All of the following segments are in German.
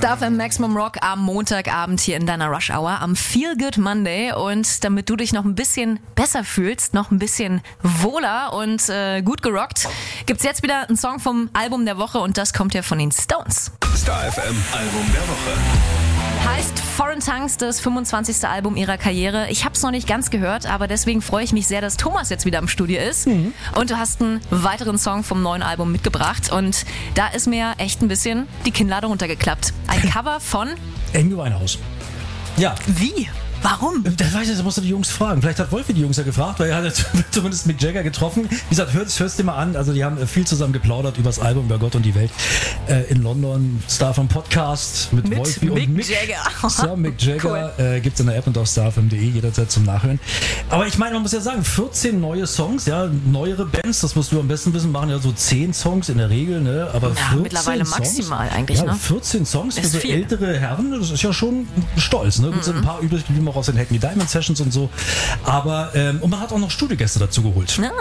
Stuff im Maximum Rock am Montagabend hier in deiner Rush Hour am Feel Good Monday. Und damit du dich noch ein bisschen besser fühlst, noch ein bisschen wohler und gut gerockt, gibt's jetzt wieder einen Song vom Album der Woche und das kommt ja von den Stones. Star FM Album der Woche. Heißt Foreign Tongues, das 25. Album ihrer Karriere. Ich habe es noch nicht ganz gehört, aber deswegen freue ich mich sehr, dass Thomas jetzt wieder im Studio ist. Und du hast einen weiteren Song vom neuen Album mitgebracht. Und da ist mir echt ein bisschen die Kinnlade runtergeklappt. Ein Cover von Amy Winehouse. Ja. Wie? Warum? Das weiß ich, das musst du die Jungs fragen. Vielleicht hat Wolfi die Jungs ja gefragt, weil er hat ja zumindest Mick Jagger getroffen. Wie gesagt, hörst dir mal an. Also die haben viel zusammen geplaudert über das Album, über Gott und die Welt. In London, Star vom Podcast mit Wolfi und Mick Jagger. Sir Mick Jagger. Cool. Gibt's in der App und auf starfm.de jederzeit zum Nachhören. Aber ich meine, man muss ja sagen, 14 neue Songs, ja, neuere Bands, das musst du am besten wissen, machen ja so 10 Songs in der Regel, ne? Aber ja, 14 mittlerweile Songs, maximal eigentlich, ja, ne? 14 Songs für so viel. ältere Herren, das ist ja schon stolz, ne? Gibt ein paar übrig geblieben auch aus den Hack Me Diamond Sessions und so. Aber, und man hat auch noch Studiogäste dazu geholt. Ja.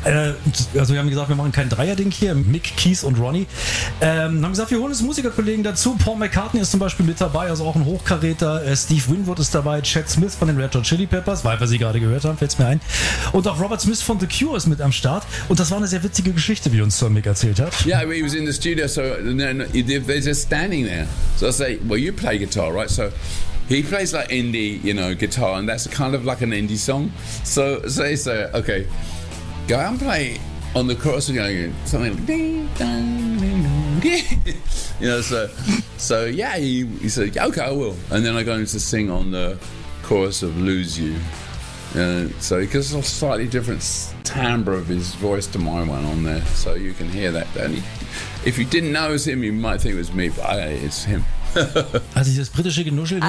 Also wir haben gesagt, wir machen kein Dreierding hier, Mick, Keith und Ronnie. Haben gesagt, wir holen uns Musikerkollegen dazu. Paul McCartney ist zum Beispiel mit dabei, also auch ein Hochkaräter. Steve Winwood ist dabei, Chad Smith von den Red Hot Chili Peppers, weil wir sie gerade gehört haben, fällt es mir ein. Und auch Robert Smith von The Cure ist mit am Start. Und das war eine sehr witzige Geschichte, wie uns Sir Mick erzählt hat. Yeah, he was in the studio, so they're just standing there. So I say, well, you play guitar, right? So he plays like indie, guitar, and that's kind of like an indie song. So they say, okay, go out and play on the chorus and something like ding, dang, ding, ding. So yeah, he said, okay, I will. And then I go into sing on the chorus of Lose You. So he gets a slightly different timbre of his voice to my one on there, so you can hear that. And if you didn't know it was him, you might think it was me, but it's him. Also dieses britische Genuschel.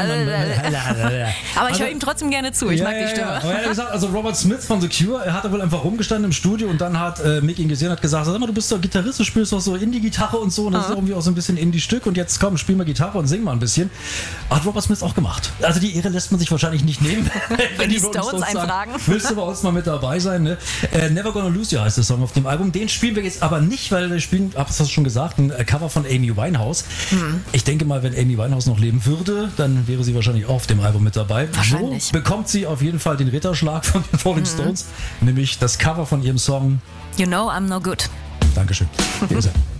Aber ich höre ihm trotzdem gerne zu, ich mag die Stimme. Aber er hat gesagt, also Robert Smith von The Cure, er hat da wohl einfach rumgestanden im Studio und dann hat Mick ihn gesehen und hat gesagt, sag mal, du bist doch Gitarrist, du spielst doch so Indie-Gitarre und so und das ist irgendwie auch so ein bisschen Indie-Stück und jetzt komm, spiel mal Gitarre und sing mal ein bisschen. Hat Robert Smith auch gemacht. Also die Ehre lässt man sich wahrscheinlich nicht nehmen. Wenn die Stones einfragen. Willst du bei uns mal mit dabei sein, ne? Never Gonna Lose You heißt der Song auf dem Album. Den spielen wir jetzt aber nicht, weil wir spielen, hast du schon gesagt, ein Cover von Amy Winehouse. Ich denke mal, wenn Amy Winehouse noch leben würde, dann wäre sie wahrscheinlich auch auf dem Album mit dabei. Wahrscheinlich. So bekommt sie auf jeden Fall den Ritterschlag von den Rolling Stones, nämlich das Cover von ihrem Song You Know I'm No Good. Dankeschön. Hier ist er.